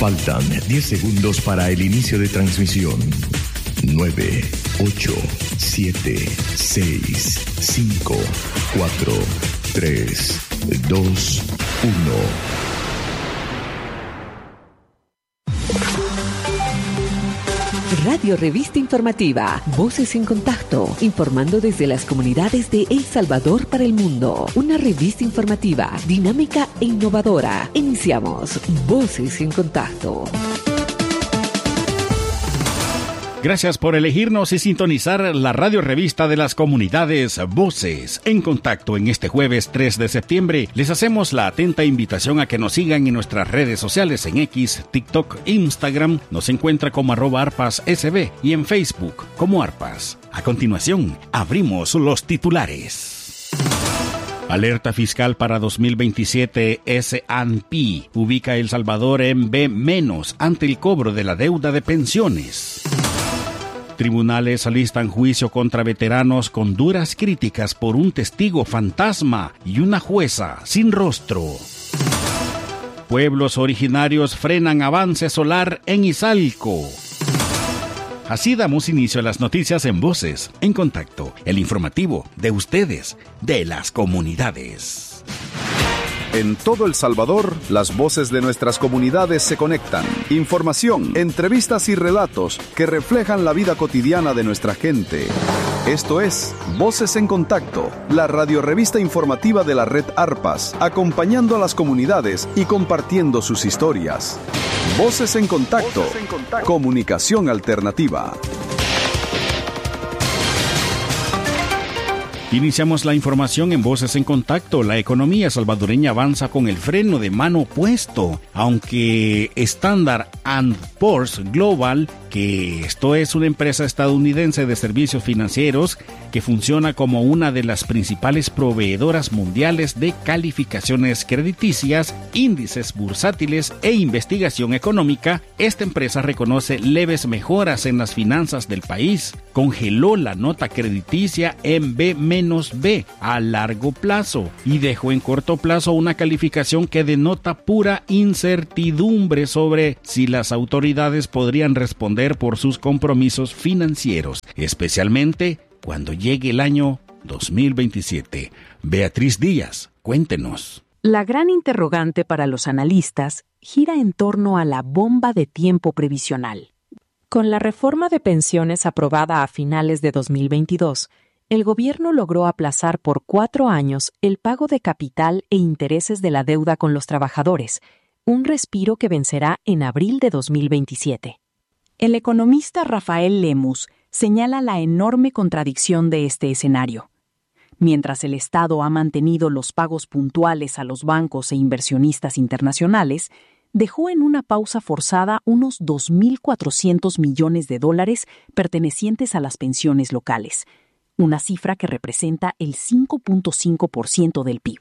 Faltan 10 segundos para el inicio de transmisión. 9, 8, 7, 6, 5, 4, 3, 2, 1. Radio Revista Informativa, Voces en Contacto, informando desde las comunidades de El Salvador para el mundo. Una revista informativa, dinámica e innovadora. Iniciamos Voces en Contacto. Gracias por elegirnos y sintonizar la radio revista de las comunidades Voces en Contacto. En este jueves 3 de septiembre les hacemos la atenta invitación a que nos sigan en nuestras redes sociales en X, TikTok, Instagram. Nos encuentra como @ArpasSB y en Facebook como Arpas. A continuación, abrimos los titulares. Alerta fiscal para 2027. S&P ubica a El Salvador en B- ante el cobro de la deuda de pensiones. Tribunales alistan juicio contra veteranos con duras críticas por un testigo fantasma y una jueza sin rostro. Pueblos originarios frenan avance solar en Izalco. Así damos inicio a las noticias en Voces en Contacto, el informativo de ustedes, de las comunidades. En todo El Salvador, las voces de nuestras comunidades se conectan. Información, entrevistas y relatos que reflejan la vida cotidiana de nuestra gente. Esto es Voces en Contacto, la radiorrevista informativa de la red Arpas, acompañando a las comunidades y compartiendo sus historias. Voces en Contacto, comunicación alternativa. Iniciamos la información en Voces en Contacto. La economía salvadoreña avanza con el freno de mano puesto, aunque Standard & Poor's Global, que esto es una empresa estadounidense de servicios financieros que funciona como una de las principales proveedoras mundiales de calificaciones crediticias, índices bursátiles e investigación económica, esta empresa reconoce leves mejoras en las finanzas del país. Congeló la nota crediticia en B- a largo plazo y dejó en corto plazo una calificación que denota pura incertidumbre sobre si las autoridades podrían responder por sus compromisos financieros, especialmente cuando llegue el año 2027. Beatriz Díaz, cuéntenos. La gran interrogante para los analistas gira en torno a la bomba de tiempo previsional. Con la reforma de pensiones aprobada a finales de 2022, el gobierno logró aplazar por 4 años el pago de capital e intereses de la deuda con los trabajadores, un respiro que vencerá en abril de 2027. El economista Rafael Lemus señala la enorme contradicción de este escenario. Mientras el Estado ha mantenido los pagos puntuales a los bancos e inversionistas internacionales, dejó en una pausa forzada unos $2.400 millones pertenecientes a las pensiones locales, una cifra que representa el 5.5% del PIB.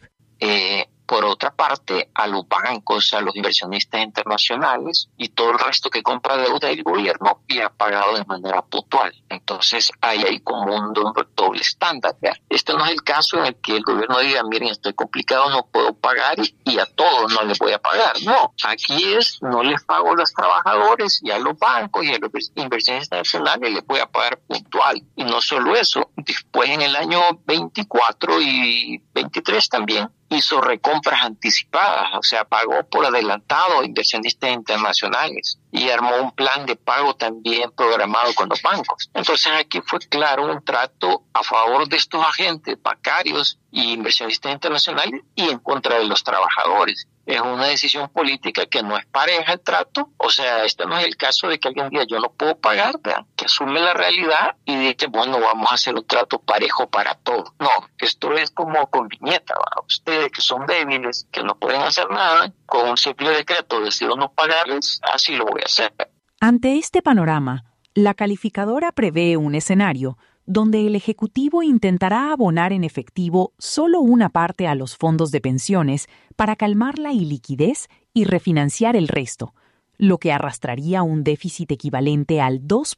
Por otra parte, a los bancos, a los inversionistas internacionales y todo el resto que compra deuda del gobierno y ha pagado de manera puntual. Entonces, ahí hay como un doble estándar, ¿verdad? Este no es el caso en el que el gobierno diga, miren, estoy complicado, no puedo pagar y a todos no les voy a pagar. No, aquí no les pago a los trabajadores y a los bancos y a los inversionistas internacionales les voy a pagar puntual. Y no solo eso, después en el año 24 y 23 también hizo recompras anticipadas, o sea, pagó por adelantado a inversionistas internacionales y armó un plan de pago también programado con los bancos. Entonces aquí fue claro un trato a favor de estos agentes bancarios y inversionistas internacionales y en contra de los trabajadores. Es una decisión política que no es pareja el trato, o sea, este no es el caso de que alguien diga yo no puedo pagar, ¿verdad? Que asume la realidad y dice, bueno, vamos a hacer un trato parejo para todos. No, esto es como con viñeta, ¿verdad? Ustedes que son débiles, que no pueden hacer nada, con un simple decreto decido no pagarles, así lo voy a hacer. Ante este panorama, la calificadora prevé un escenario donde el Ejecutivo intentará abonar en efectivo solo una parte a los fondos de pensiones para calmar la iliquidez y refinanciar el resto, lo que arrastraría un déficit equivalente al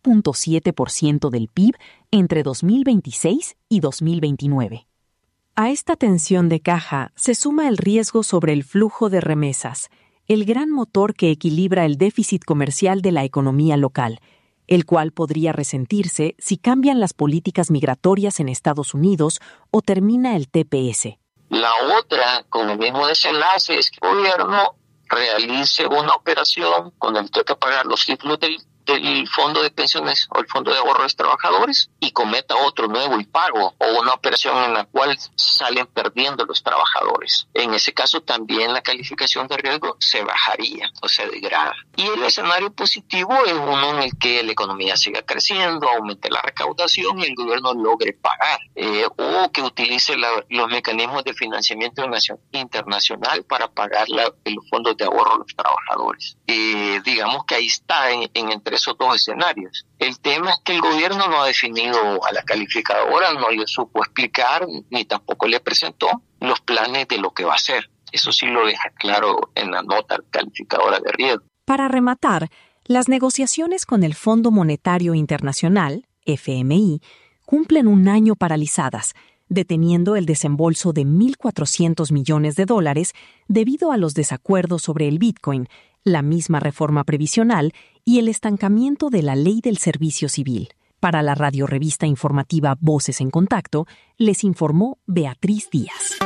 2.7% del PIB entre 2026 y 2029. A esta tensión de caja se suma el riesgo sobre el flujo de remesas, el gran motor que equilibra el déficit comercial de la economía local, el cual podría resentirse si cambian las políticas migratorias en Estados Unidos o termina el TPS. La otra, con el mismo desenlace, es que el gobierno realice una operación con el que toca pagar los títulos del fondo de pensiones o el fondo de ahorro de los trabajadores y cometa otro nuevo impago o una operación en la cual salen perdiendo los trabajadores. En ese caso también la calificación de riesgo se bajaría o se degrada. Y el escenario positivo es uno en el que la economía siga creciendo, aumente la recaudación y el gobierno logre pagar o que utilice los mecanismos de financiamiento internacional para pagar los fondos de ahorro a los trabajadores. Digamos que ahí está entre esos dos escenarios. El tema es que el gobierno no ha definido a la calificadora, no le supo explicar, ni tampoco le presentó los planes de lo que va a hacer. Eso sí lo deja claro en la nota calificadora de riesgo. Para rematar, las negociaciones con el Fondo Monetario Internacional, FMI, cumplen un año paralizadas, deteniendo el desembolso de $1.400 millones debido a los desacuerdos sobre el Bitcoin, la misma reforma previsional y el estancamiento de la Ley del Servicio Civil. Para la radiorevista informativa Voces en Contacto, les informó Beatriz Díaz.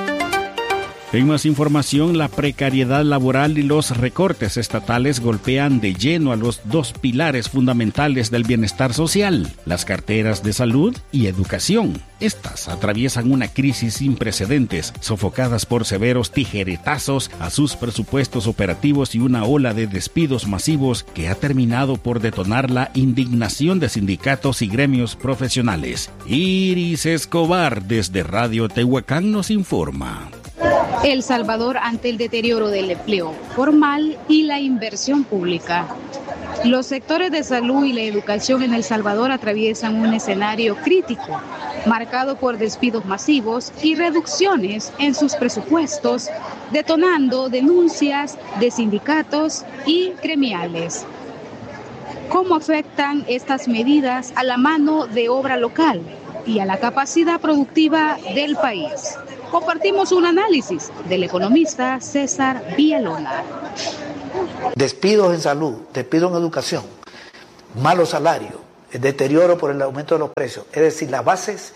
En más información, la precariedad laboral y los recortes estatales golpean de lleno a los dos pilares fundamentales del bienestar social, las carteras de salud y educación. Estas atraviesan una crisis sin precedentes, sofocadas por severos tijeretazos a sus presupuestos operativos y una ola de despidos masivos que ha terminado por detonar la indignación de sindicatos y gremios profesionales. Iris Escobar, desde Radio Tehuacán, nos informa. El Salvador ante el deterioro del empleo formal y la inversión pública. Los sectores de salud y la educación en El Salvador atraviesan un escenario crítico, marcado por despidos masivos y reducciones en sus presupuestos, detonando denuncias de sindicatos y gremiales. ¿Cómo afectan estas medidas a la mano de obra local y a la capacidad productiva del país? Compartimos un análisis del economista César Villalona. Despidos en salud, despidos en educación, malos salarios, deterioro por el aumento de los precios. Es decir, las bases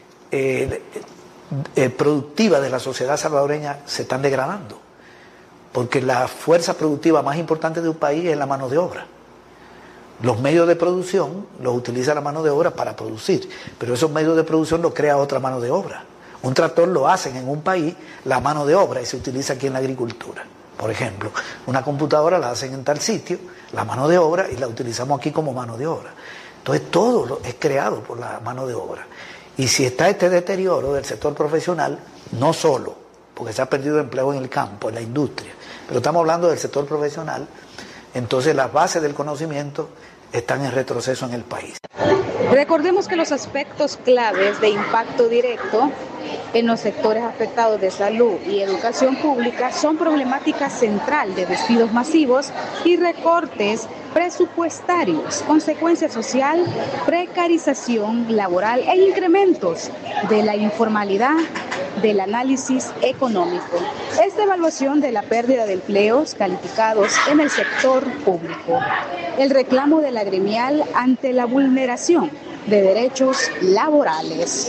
productivas de la sociedad salvadoreña se están degradando, porque la fuerza productiva más importante de un país es la mano de obra. Los medios de producción los utiliza la mano de obra para producir, pero esos medios de producción los crea otra mano de obra. Un tractor lo hacen en un país la mano de obra y se utiliza aquí en la agricultura. Por ejemplo, una computadora la hacen en tal sitio, la mano de obra, y la utilizamos aquí como mano de obra. Entonces todo es creado por la mano de obra. Y si está este deterioro del sector profesional, no solo porque se ha perdido empleo en el campo, en la industria, pero estamos hablando del sector profesional, entonces las bases del conocimiento están en retroceso en el país. Recordemos que los aspectos claves de impacto directo en los sectores afectados de salud y educación pública son problemática central de despidos masivos y recortes presupuestarios, consecuencia social, precarización laboral e incrementos de la informalidad del análisis económico. Esta evaluación de la pérdida de empleos calificados en el sector público. El reclamo de la gremial ante la vulneración de derechos laborales.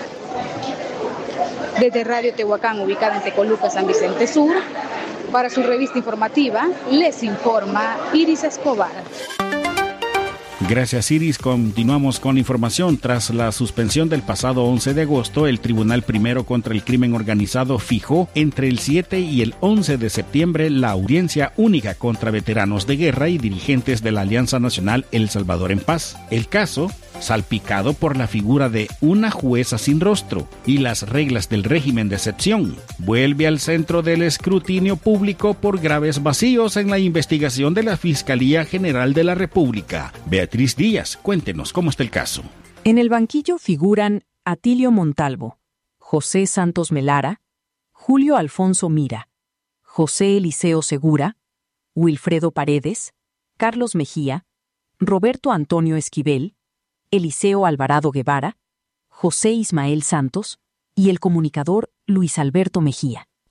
Desde Radio Tehuacán, ubicada en Tecoluca, San Vicente Sur, para su revista informativa, les informa Iris Escobar. Gracias, Iris. Continuamos con la información. Tras la suspensión del pasado 11 de agosto, el Tribunal Primero contra el Crimen Organizado fijó entre el 7 y el 11 de septiembre la audiencia única contra veteranos de guerra y dirigentes de la Alianza Nacional El Salvador en Paz. El caso, salpicado por la figura de una jueza sin rostro y las reglas del régimen de excepción, vuelve al centro del escrutinio público por graves vacíos en la investigación de la Fiscalía General de la República. Beatriz Díaz, cuéntenos cómo está el caso. En el banquillo figuran Atilio Montalvo, José Santos Melara, Julio Alfonso Mira, José Eliseo Segura, Wilfredo Paredes, Carlos Mejía, Roberto Antonio Esquivel, Eliseo Alvarado Guevara, José Ismael Santos y el comunicador Luis Alberto Mejía.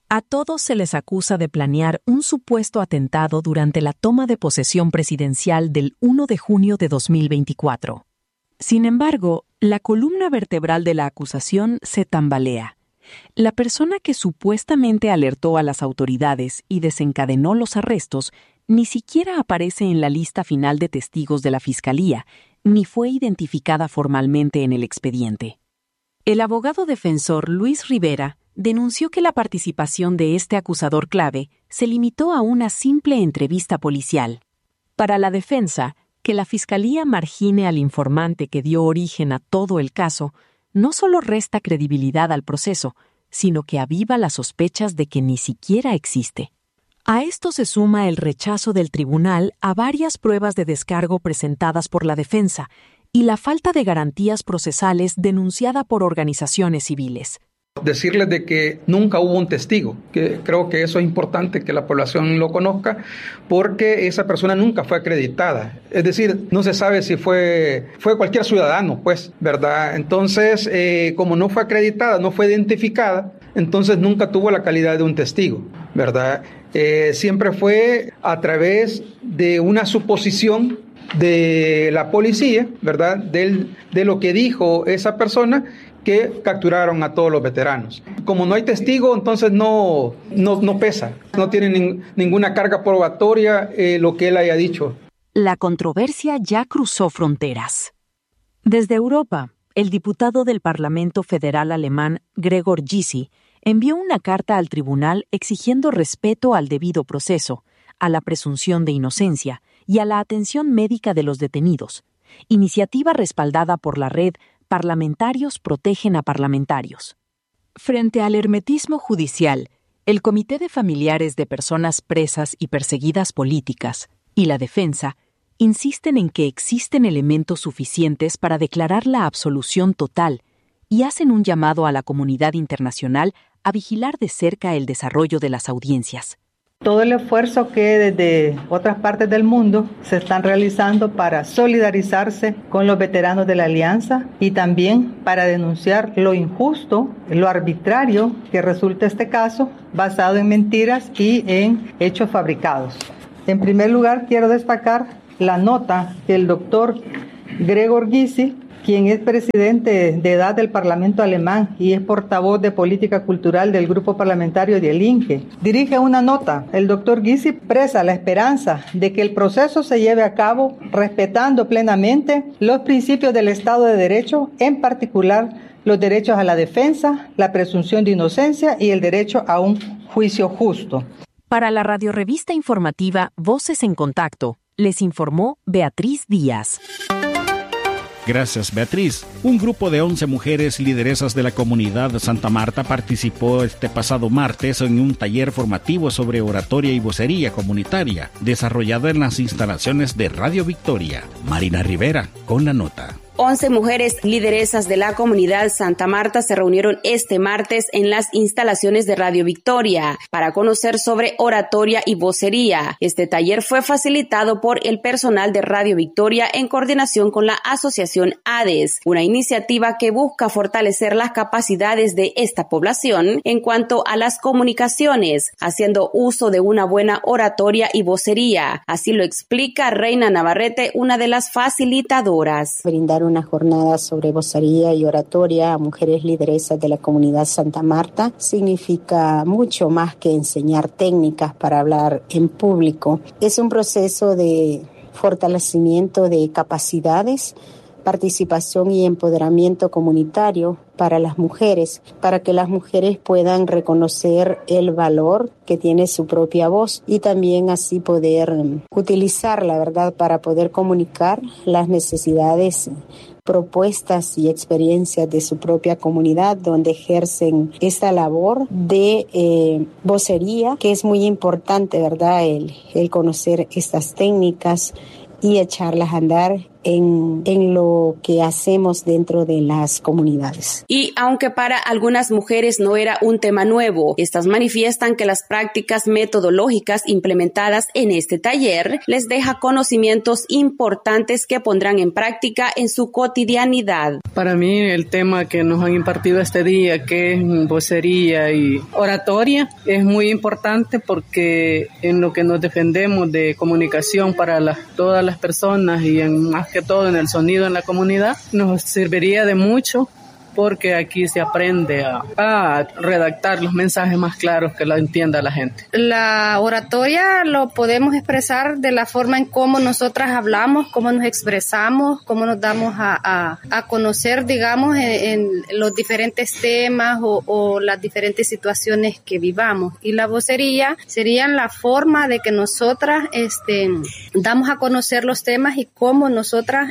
A todos se les acusa de planear un supuesto atentado durante la toma de posesión presidencial del 1 de junio de 2024. Sin embargo, la columna vertebral de la acusación se tambalea. La persona que supuestamente alertó a las autoridades y desencadenó los arrestos ni siquiera aparece en la lista final de testigos de la Fiscalía, ni fue identificada formalmente en el expediente. El abogado defensor Luis Rivera denunció que la participación de este acusador clave se limitó a una simple entrevista policial. Para la defensa, que la Fiscalía margine al informante que dio origen a todo el caso no solo resta credibilidad al proceso, sino que aviva las sospechas de que ni siquiera existe. A esto se suma el rechazo del tribunal a varias pruebas de descargo presentadas por la defensa y la falta de garantías procesales denunciada por organizaciones civiles. Decirles de que nunca hubo un testigo, que creo que eso es importante que la población lo conozca, porque esa persona nunca fue acreditada. Es decir, no se sabe si fue cualquier ciudadano, pues, ¿verdad? Entonces, como no fue acreditada, no fue identificada, entonces nunca tuvo la calidad de un testigo, ¿verdad? Siempre fue a través de una suposición de la policía, ¿verdad? De lo que dijo esa persona, que capturaron a todos los veteranos. Como no hay testigo, entonces no pesa, no tiene ninguna carga probatoria lo que él haya dicho. La controversia ya cruzó fronteras. Desde Europa, el diputado del Parlamento Federal alemán Gregor Gysi envió una carta al tribunal exigiendo respeto al debido proceso, a la presunción de inocencia y a la atención médica de los detenidos, iniciativa respaldada por la red Parlamentarios Protegen a Parlamentarios. Frente al hermetismo judicial, el Comité de Familiares de Personas Presas y Perseguidas Políticas y la defensa insisten en que existen elementos suficientes para declarar la absolución total y hacen un llamado a la comunidad internacional a vigilar de cerca el desarrollo de las audiencias. Todo el esfuerzo que desde otras partes del mundo se están realizando para solidarizarse con los veteranos de la Alianza y también para denunciar lo injusto, lo arbitrario que resulta este caso, basado en mentiras y en hechos fabricados. En primer lugar, quiero destacar la nota que el doctor Gregor Gysi, quien es presidente de edad del Parlamento alemán y es portavoz de política cultural del grupo parlamentario de Linke, dirige una nota. El doctor Gysi expresa la esperanza de que el proceso se lleve a cabo respetando plenamente los principios del Estado de Derecho, en particular los derechos a la defensa, la presunción de inocencia y el derecho a un juicio justo. Para la radiorevista informativa Voces en Contacto, les informó Beatriz Díaz. Gracias, Beatriz. Un grupo de 11 mujeres lideresas de la comunidad de Santa Marta participó este pasado martes en un taller formativo sobre oratoria y vocería comunitaria, desarrollado en las instalaciones de Radio Victoria. Marina Rivera, con la nota. 11 mujeres lideresas de la comunidad Santa Marta se reunieron este martes en las instalaciones de Radio Victoria para conocer sobre oratoria y vocería. Este taller fue facilitado por el personal de Radio Victoria en coordinación con la asociación ADES, una iniciativa que busca fortalecer las capacidades de esta población en cuanto a las comunicaciones, haciendo uso de una buena oratoria y vocería. Así lo explica Reina Navarrete, una de las facilitadoras. Brindar una jornada sobre vocería y oratoria a mujeres lideresas de la comunidad Santa Marta significa mucho más que enseñar técnicas para hablar en público. Es un proceso de fortalecimiento de capacidades, participación y empoderamiento comunitario para las mujeres, para que las mujeres puedan reconocer el valor que tiene su propia voz y también así poder utilizarla, ¿verdad?, para poder comunicar las necesidades, propuestas y experiencias de su propia comunidad, donde ejercen esta labor de vocería, que es muy importante, ¿verdad?, el conocer estas técnicas y echarlas a andar en lo que hacemos dentro de las comunidades. Y aunque para algunas mujeres no era un tema nuevo, estas manifiestan que las prácticas metodológicas implementadas en este taller les deja conocimientos importantes que pondrán en práctica en su cotidianidad. Para mí el tema que nos han impartido este día, que es vocería y oratoria, es muy importante porque en lo que nos defendemos de comunicación para todas las personas y más que todo en el sonido en la comunidad, nos serviría de mucho porque aquí se aprende a redactar los mensajes más claros que lo entienda la gente. La oratoria lo podemos expresar de la forma en cómo nosotras hablamos, cómo nos expresamos, cómo nos damos a conocer, digamos, en los diferentes temas o las diferentes situaciones que vivamos. Y la vocería sería la forma de que nosotras damos a conocer los temas y cómo nosotras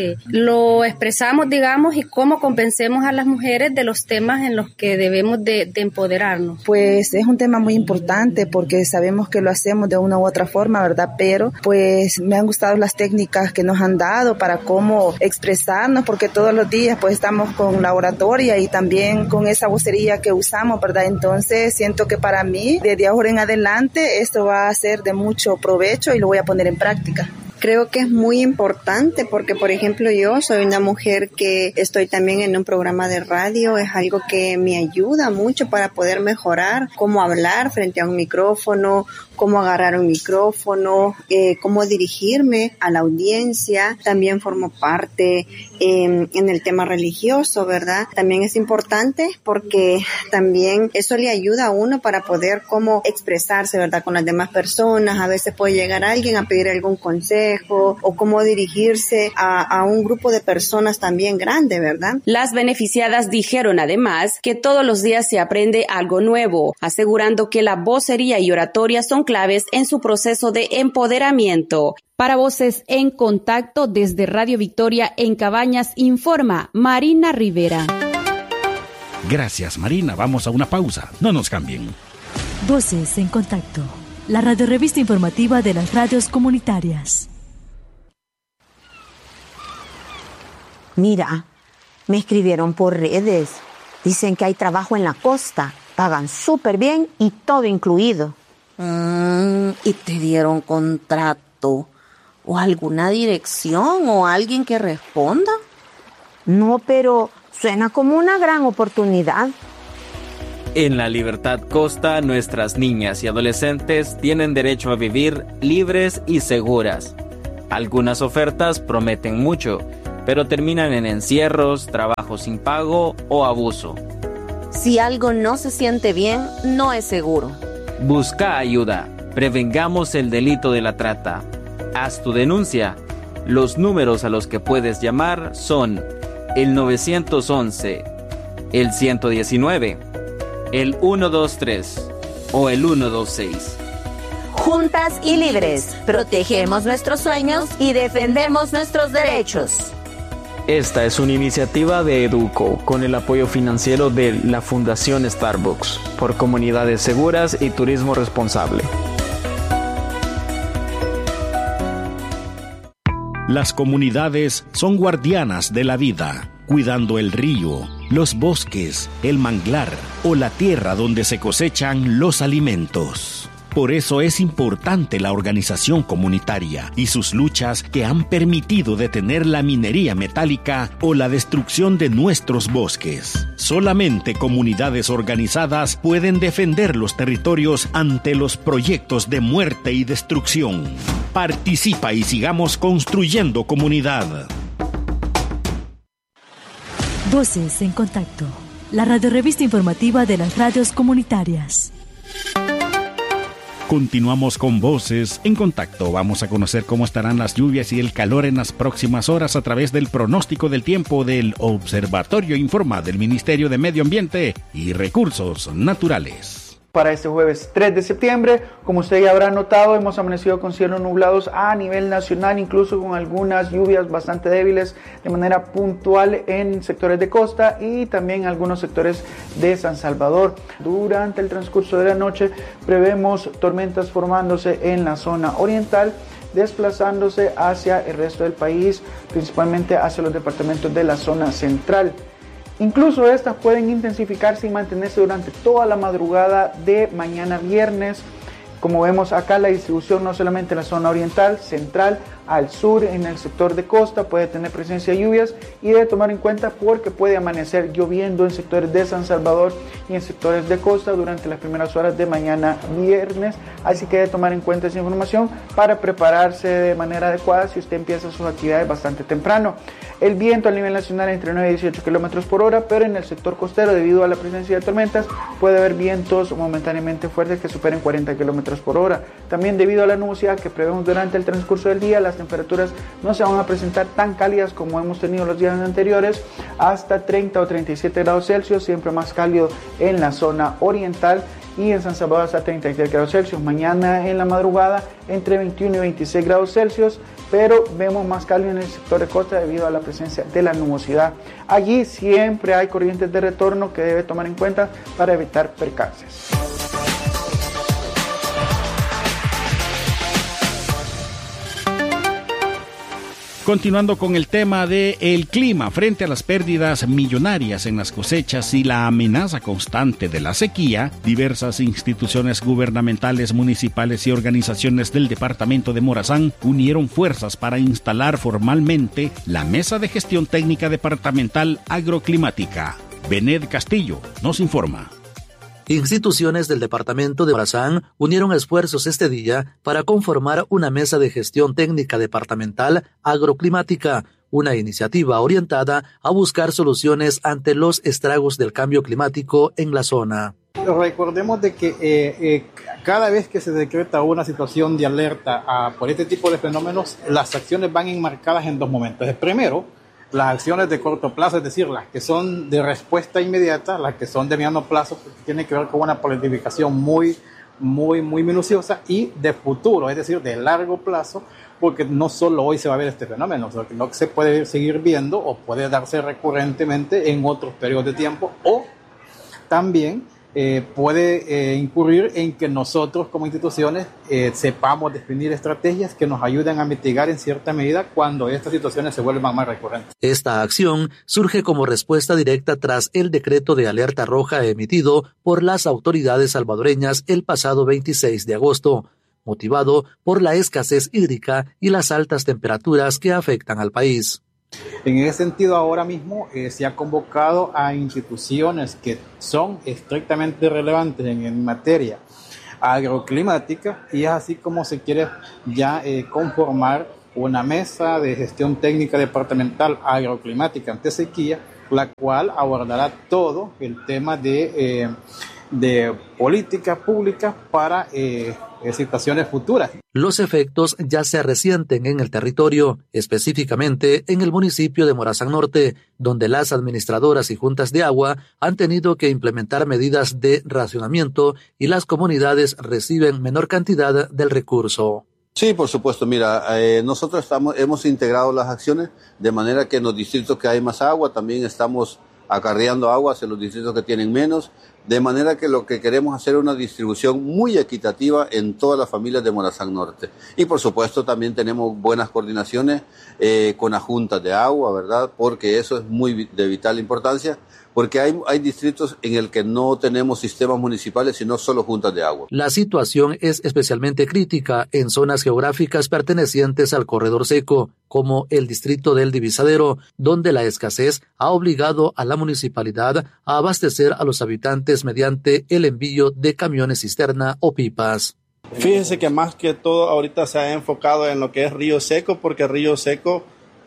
lo expresamos, digamos, y cómo convencemos a las mujeres de los temas en los que debemos de empoderarnos. Pues es un tema muy importante porque sabemos que lo hacemos de una u otra forma, ¿verdad? Pero pues me han gustado las técnicas que nos han dado para cómo expresarnos, porque todos los días pues estamos con la oratoria y también con esa vocería que usamos, ¿verdad? Entonces siento que para mí, desde ahora en adelante, esto va a ser de mucho provecho y lo voy a poner en práctica. Creo que es muy importante porque, por ejemplo, yo soy una mujer que estoy también en un programa de radio. Es algo que me ayuda mucho para poder mejorar cómo hablar frente a un micrófono, cómo agarrar un micrófono, cómo dirigirme a la audiencia. También formo parte en el tema religioso, ¿verdad? También es importante porque también eso le ayuda a uno para poder cómo expresarse, ¿verdad? Con las demás personas. A veces puede llegar alguien a pedir algún consejo o cómo dirigirse a un grupo de personas también grande, ¿verdad? Las beneficiadas dijeron además que todos los días se aprende algo nuevo, asegurando que la vocería y oratoria son claves en su proceso de empoderamiento. Para Voces en Contacto desde Radio Victoria en Cabañas, informa Marina Rivera. Gracias, Marina. Vamos a una pausa. No nos cambien. Voces en Contacto, la radiorevista informativa de las radios comunitarias. Mira, me escribieron por redes. Dicen que hay trabajo en la costa. Pagan súper bien y todo incluido. ¿Y te dieron contrato? ¿O alguna dirección o alguien que responda? No, pero suena como una gran oportunidad. En la Libertad Costa, nuestras niñas y adolescentes tienen derecho a vivir libres y seguras. Algunas ofertas prometen mucho, pero terminan en encierros, trabajo sin pago o abuso. Si algo no se siente bien, no es seguro. Busca ayuda. Prevengamos el delito de la trata. Haz tu denuncia. Los números a los que puedes llamar son el 911, el 119, el 123 o el 126. Juntas y libres, protegemos nuestros sueños y defendemos nuestros derechos. Esta es una iniciativa de Educo con el apoyo financiero de la Fundación Starbucks por comunidades seguras y turismo responsable. Las comunidades son guardianas de la vida, cuidando el río, los bosques, el manglar o la tierra donde se cosechan los alimentos. Por eso es importante la organización comunitaria y sus luchas que han permitido detener la minería metálica o la destrucción de nuestros bosques. Solamente comunidades organizadas pueden defender los territorios ante los proyectos de muerte y destrucción. Participa y sigamos construyendo comunidad. Voces en Contacto, la radiorevista informativa de las radios comunitarias. Continuamos con Voces en Contacto. Vamos a conocer cómo estarán las lluvias y el calor en las próximas horas a través del pronóstico del tiempo del Observatorio Informa del Ministerio de Medio Ambiente y Recursos Naturales. Para este jueves 3 de septiembre, como usted ya habrá notado, hemos amanecido con cielos nublados a nivel nacional, incluso con algunas lluvias bastante débiles de manera puntual en sectores de costa y también en algunos sectores de San Salvador. Durante el transcurso de la noche prevemos tormentas formándose en la zona oriental desplazándose hacia el resto del país, principalmente hacia los departamentos de la zona central. Incluso estas pueden intensificarse y mantenerse durante toda la madrugada de mañana viernes. Como vemos acá, la distribución no solamente en la zona oriental, central, al sur, en el sector de costa, puede tener presencia de lluvias y debe tomar en cuenta porque puede amanecer lloviendo en sectores de San Salvador y en sectores de costa durante las primeras horas de mañana viernes. Así que debe tomar en cuenta esa información para prepararse de manera adecuada si usted empieza sus actividades bastante temprano. El viento a nivel nacional entre 9 y 18 km por hora, pero en el sector costero, debido a la presencia de tormentas, puede haber vientos momentáneamente fuertes que superen 40 km por hora. También debido a la nubosidad que prevemos durante el transcurso del día, las temperaturas no se van a presentar tan cálidas como hemos tenido los días anteriores, hasta 30 o 37 grados Celsius, siempre más cálido en la zona oriental, y en San Salvador hasta 33 grados Celsius. Mañana en la madrugada entre 21 y 26 grados Celsius, pero vemos más cálido en el sector de costa debido a la presencia de la nubosidad. Allí siempre hay corrientes de retorno que debe tomar en cuenta para evitar percances. Continuando con el tema del clima, frente a las pérdidas millonarias en las cosechas y la amenaza constante de la sequía, diversas instituciones gubernamentales, municipales y organizaciones del departamento de Morazán unieron fuerzas para instalar formalmente la Mesa de Gestión Técnica Departamental Agroclimática. Bened Castillo nos informa. Instituciones del departamento de Morazán unieron esfuerzos este día para conformar una mesa de gestión técnica departamental agroclimática, una iniciativa orientada a buscar soluciones ante los estragos del cambio climático en la zona. Recordemos de que cada vez que se decreta una situación de alerta por este tipo de fenómenos, las acciones van enmarcadas en dos momentos. El primero, las acciones de corto plazo, es decir, las que son de respuesta inmediata, las que son de mediano plazo, porque tienen que ver con una planificación muy minuciosa, y de futuro, es decir, de largo plazo, porque no solo hoy se va a ver este fenómeno, sino que se puede seguir viendo o puede darse recurrentemente en otros periodos de tiempo, o también puede incurrir en que nosotros como instituciones sepamos definir estrategias que nos ayuden a mitigar en cierta medida cuando estas situaciones se vuelvan más recurrentes. Esta acción surge como respuesta directa tras el decreto de alerta roja emitido por las autoridades salvadoreñas el pasado 26 de agosto, motivado por la escasez hídrica y las altas temperaturas que afectan al país. En ese sentido, ahora mismo se ha convocado a instituciones que son estrictamente relevantes en materia agroclimática, y es así como se quiere ya conformar una mesa de gestión técnica departamental agroclimática ante sequía, la cual abordará todo el tema de políticas públicas para situaciones futuras. Los efectos ya se resienten en el territorio, específicamente en el municipio de Morazán Norte, donde las administradoras y juntas de agua han tenido que implementar medidas de racionamiento y las comunidades reciben menor cantidad del recurso. Sí, por supuesto. Mira, nosotros hemos integrado las acciones de manera que en los distritos que hay más agua también estamos acarreando agua hacia los distritos que tienen menos, de manera que lo que queremos hacer es una distribución muy equitativa en todas las familias de Morazán Norte. Y por supuesto también tenemos buenas coordinaciones con las juntas de agua, ¿verdad? Porque eso es muy de vital importancia, porque hay distritos en el que no tenemos sistemas municipales, sino solo juntas de agua. La situación es especialmente crítica en zonas geográficas pertenecientes al corredor seco, como el distrito del Divisadero, donde la escasez ha obligado a la municipalidad a abastecer a los habitantes mediante el envío de camiones cisterna o pipas. Fíjese que más que todo ahorita se ha enfocado en lo que es Río Seco, porque Río Seco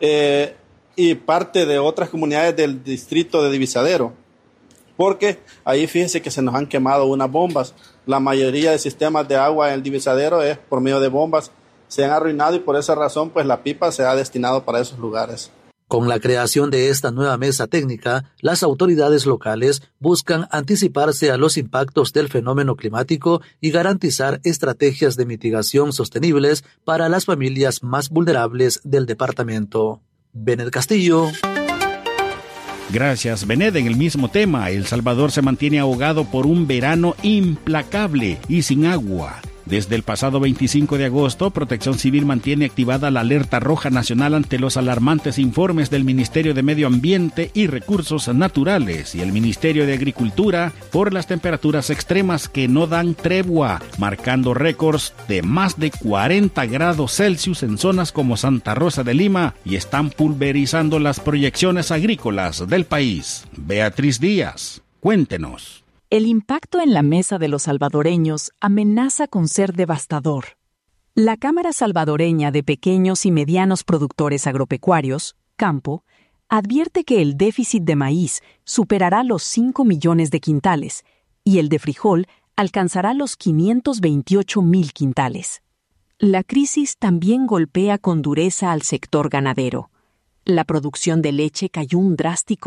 y parte de otras comunidades del distrito de Divisadero, porque ahí fíjese que se nos han quemado unas bombas. La mayoría de sistemas de agua en el Divisadero es por medio de bombas, se han arruinado, y por esa razón pues la pipa se ha destinado para esos lugares. Con la creación de esta nueva mesa técnica, las autoridades locales buscan anticiparse a los impactos del fenómeno climático y garantizar estrategias de mitigación sostenibles para las familias más vulnerables del departamento. Bened Castillo. Gracias, Bened. En el mismo tema, El Salvador se mantiene ahogado por un verano implacable y sin agua. Desde el pasado 25 de agosto, Protección Civil mantiene activada la alerta roja nacional ante los alarmantes informes del Ministerio de Medio Ambiente y Recursos Naturales y el Ministerio de Agricultura por las temperaturas extremas que no dan tregua, marcando récords de más de 40 grados Celsius en zonas como Santa Rosa de Lima y están pulverizando las proyecciones agrícolas del país. Beatriz Díaz, cuéntenos. El impacto en la mesa de los salvadoreños amenaza con ser devastador. La Cámara Salvadoreña de Pequeños y Medianos Productores Agropecuarios, Campo, advierte que el déficit de maíz superará los 5 millones de quintales y el de frijol alcanzará los 528,000 quintales. La crisis también golpea con dureza al sector ganadero. La producción de leche cayó un drástico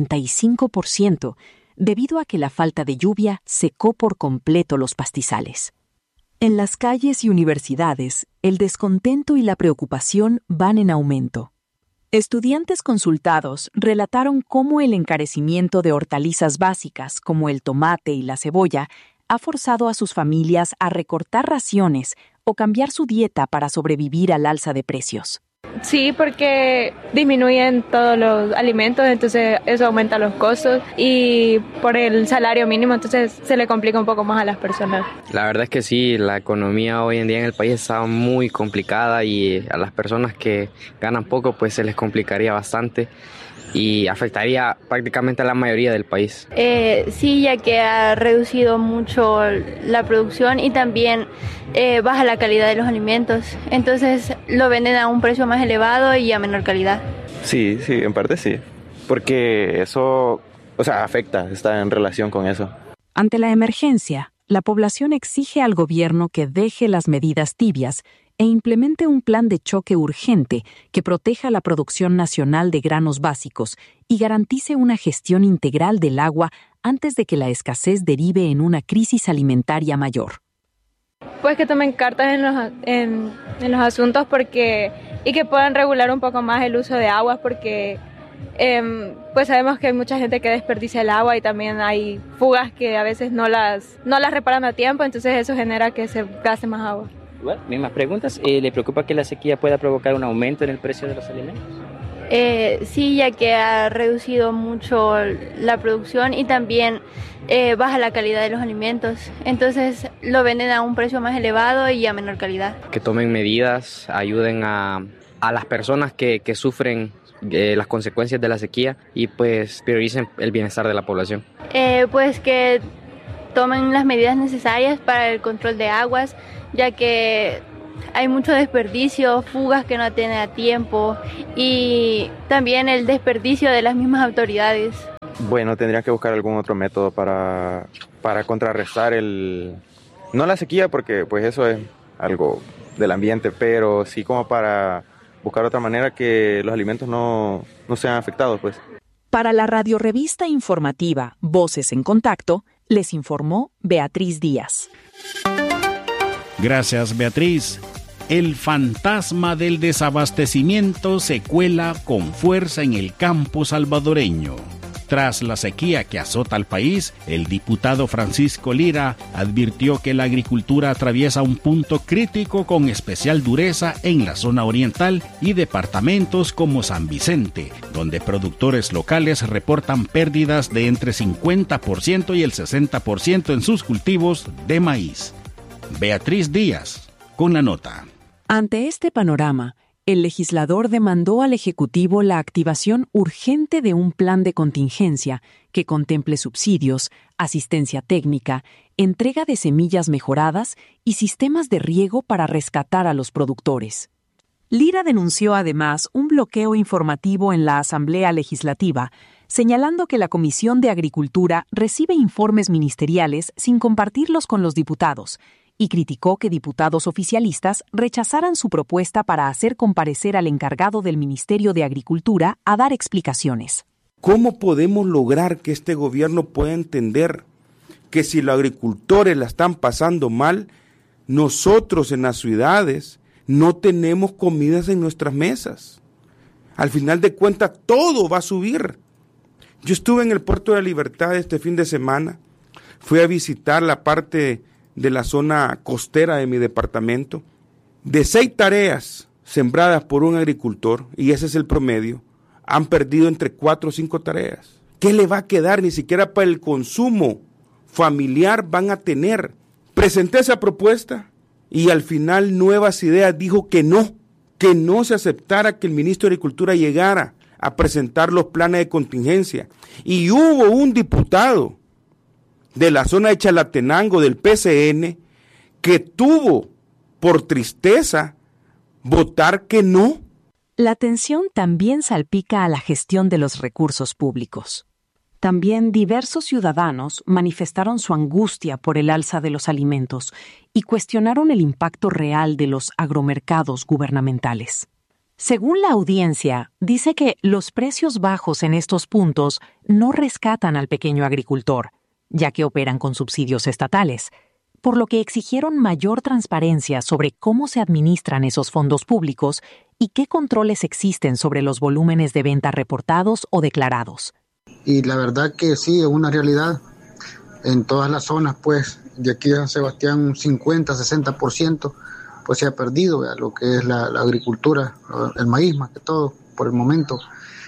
75%, debido a que la falta de lluvia secó por completo los pastizales. En las calles y universidades, el descontento y la preocupación van en aumento. Estudiantes consultados relataron cómo el encarecimiento de hortalizas básicas, como el tomate y la cebolla, ha forzado a sus familias a recortar raciones o cambiar su dieta para sobrevivir al alza de precios. Sí, porque disminuyen todos los alimentos, entonces eso aumenta los costos y por el salario mínimo, entonces se le complica un poco más a las personas. La verdad es que sí, la economía hoy en día en el país está muy complicada y a las personas que ganan poco pues se les complicaría bastante y afectaría prácticamente a la mayoría del país. Sí, ya que ha reducido mucho la producción y también baja la calidad de los alimentos. Entonces lo venden a un precio más elevado y a menor calidad. Sí, en parte sí. Porque eso, afecta, está en relación con eso. Ante la emergencia, la población exige al gobierno que deje las medidas tibias e implemente un plan de choque urgente que proteja la producción nacional de granos básicos y garantice una gestión integral del agua antes de que la escasez derive en una crisis alimentaria mayor. Pues que tomen cartas en los asuntos y que puedan regular un poco más el uso de aguas porque pues sabemos que hay mucha gente que desperdicia el agua y también hay fugas que a veces no las reparan a tiempo, entonces eso genera que se gaste más agua. Bueno, mismas preguntas. ¿Le preocupa que la sequía pueda provocar un aumento en el precio de los alimentos? Sí, ya que ha reducido mucho la producción y también baja la calidad de los alimentos. Entonces lo venden a un precio más elevado y a menor calidad. Que tomen medidas, ayuden a las personas que sufren las consecuencias de la sequía y pues prioricen el bienestar de la población. Pues que tomen las medidas necesarias para el control de aguas, ya que hay mucho desperdicio, fugas que no atienden a tiempo y también el desperdicio de las mismas autoridades. Bueno, tendría que buscar algún otro método para contrarrestar no la sequía, porque pues eso es algo del ambiente, pero sí como para buscar otra manera que los alimentos no sean afectados, pues. Para la radiorevista informativa Voces en Contacto, les informó Beatriz Díaz. Gracias, Beatriz. El fantasma del desabastecimiento se cuela con fuerza en el campo salvadoreño. Tras la sequía que azota al país, el diputado Francisco Lira advirtió que la agricultura atraviesa un punto crítico con especial dureza en la zona oriental y departamentos como San Vicente, donde productores locales reportan pérdidas de entre 50% y el 60% en sus cultivos de maíz. Beatriz Díaz, con la nota. Ante este panorama, el legislador demandó al Ejecutivo la activación urgente de un plan de contingencia que contemple subsidios, asistencia técnica, entrega de semillas mejoradas y sistemas de riego para rescatar a los productores. Lira denunció además un bloqueo informativo en la Asamblea Legislativa, señalando que la Comisión de Agricultura recibe informes ministeriales sin compartirlos con los diputados, y criticó que diputados oficialistas rechazaran su propuesta para hacer comparecer al encargado del Ministerio de Agricultura a dar explicaciones. ¿Cómo podemos lograr que este gobierno pueda entender que si los agricultores la están pasando mal, nosotros en las ciudades no tenemos comidas en nuestras mesas? Al final de cuentas, todo va a subir. Yo estuve en el Puerto de la Libertad este fin de semana, fui a visitar la parte de la zona costera de mi departamento. De 6 tareas sembradas por un agricultor, y ese es el promedio, han perdido entre 4 o 5 tareas. ¿Qué le va a quedar? Ni siquiera para el consumo familiar van a tener. Presenté esa propuesta y al final Nuevas Ideas dijo que no se aceptara que el ministro de Agricultura llegara a presentar los planes de contingencia. Y hubo un diputado de la zona de Chalatenango del PCN que tuvo, por tristeza, votar que no. La tensión también salpica a la gestión de los recursos públicos. También diversos ciudadanos manifestaron su angustia por el alza de los alimentos y cuestionaron el impacto real de los agromercados gubernamentales. Según la audiencia, dice que los precios bajos en estos puntos no rescatan al pequeño agricultor, ya que operan con subsidios estatales, por lo que exigieron mayor transparencia sobre cómo se administran esos fondos públicos y qué controles existen sobre los volúmenes de venta reportados o declarados. Y la verdad que sí, es una realidad. En todas las zonas, pues, de aquí a San Sebastián, un 50-60%, pues se ha perdido, ¿verdad? Lo que es la agricultura, el maíz más que todo, por el momento.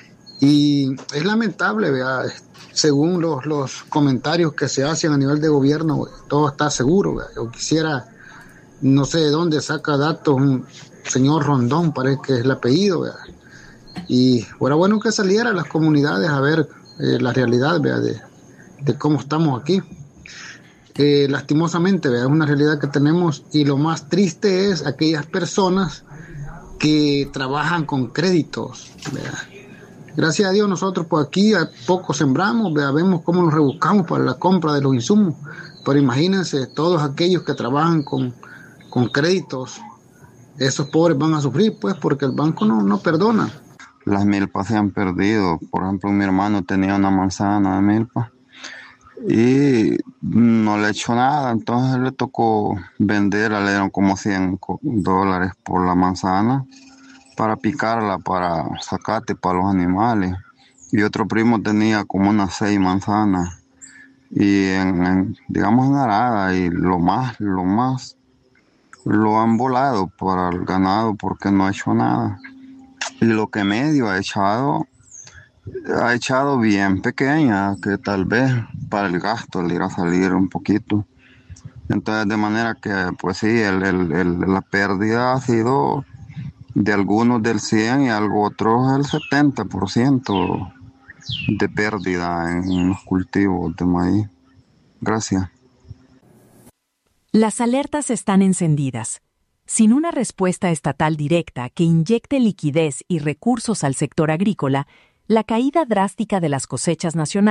Y es lamentable, ¿verdad? Según los comentarios que se hacen a nivel de gobierno, todo está seguro, ¿verdad? Yo quisiera, no sé de dónde saca datos un señor Rondón, parece que es el apellido, ¿verdad? Y fuera bueno que saliera a las comunidades a ver la realidad, ¿verdad? De cómo estamos aquí. Lastimosamente, ¿verdad? Es una realidad que tenemos, y lo más triste es aquellas personas que trabajan con créditos, ¿verdad? Gracias a Dios nosotros por aquí a poco sembramos, ¿verdad? Vemos cómo nos rebuscamos para la compra de los insumos, pero imagínense todos aquellos que trabajan con créditos, esos pobres van a sufrir, pues, porque el banco no perdona. Las milpas se han perdido. Por ejemplo, mi hermano tenía una manzana de milpa y no le echó nada, entonces le tocó venderla, le dieron como $100 por la manzana para picarla, para zacate para los animales. Y otro primo tenía como unas 6 manzanas y digamos en arada, y lo más lo han volado para el ganado porque no ha hecho nada. Y lo que medio ha echado bien pequeña, que tal vez para el gasto le irá a salir un poquito. Entonces, de manera que, pues sí, la pérdida ha sido de algunos del 100 y algo otros el 70% de pérdida en los cultivos de maíz. Gracias. Las alertas están encendidas. Sin una respuesta estatal directa que inyecte liquidez y recursos al sector agrícola, la caída drástica de las cosechas nacionales